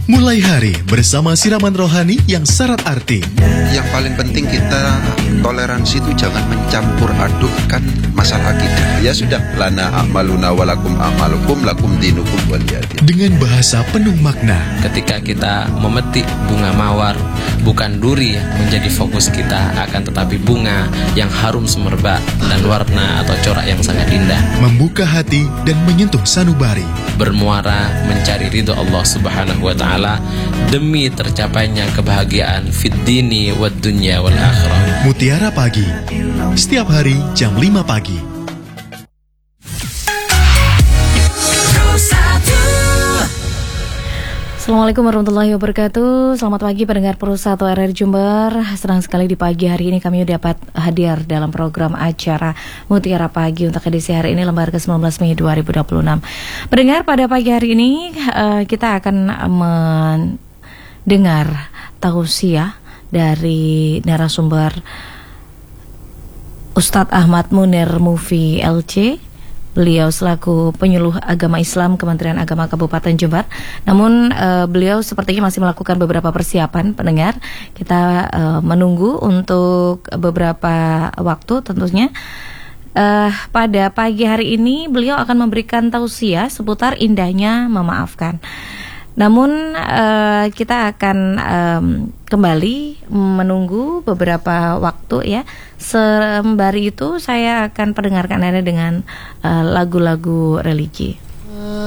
Mulai hari bersama siraman rohani yang syarat arti. Yang paling penting kita toleransi itu jangan mencampur adukkan masalah kita. Ya sudah, lana a'maluna walakum a'malukum lakum dinukum waliyadin. Dengan bahasa penuh makna. Ketika kita memetik bunga mawar, bukan duri menjadi fokus kita, akan tetapi bunga yang harum semerbak dan warna atau corak yang sangat indah. Membuka hati dan menyentuh sanubari. Bermuara mencari ridho Allah Subhanahu wa Ta'ala demi tercapainya kebahagiaan fid dini wad dunya wal akhirah. Mutiara Pagi, setiap hari jam 5 pagi. Assalamualaikum warahmatullahi wabarakatuh. Selamat pagi pendengar Pro 1 RRI Jember. Senang sekali di pagi hari ini kami dapat hadir dalam program acara Mutiara Pagi untuk edisi hari ini lembar ke-19 Mei 2026. Pendengar, pada pagi hari ini kita akan mendengar tausiah dari narasumber Ustadz Ahmad Munir Mufi LC. Beliau selaku penyuluh agama Islam Kementerian Agama Kabupaten Jember. Namun beliau sepertinya masih melakukan beberapa persiapan, pendengar. Kita menunggu untuk beberapa waktu tentunya. Pada pagi hari ini beliau akan memberikan tausiah seputar indahnya memaafkan. Namun kita akan kembali menunggu beberapa waktu ya. Sembari itu saya akan pendengarkan Anda dengan lagu-lagu religi.